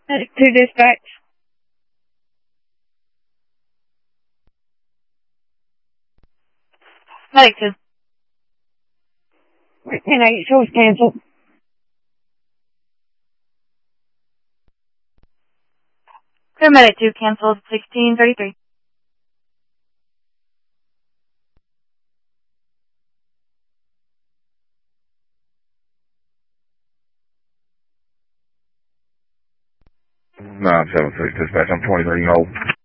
To dispatch. Medic 2. 10-8 shows canceled. Clear Medic 2 canceled 1633. Nine 7 6 dispatch. I'm 23 hold.